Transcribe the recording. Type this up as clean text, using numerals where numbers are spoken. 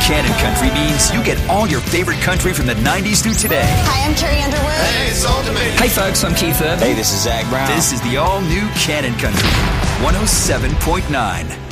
Canon Country means you get all your favorite country from the 90s through today. Hi, I'm Carrie Underwood. Hey, it's Ultimate. Hey, folks, I'm Keith Urban. Hey, this is Zach Brown. This is the all-new Canon Country 107.9.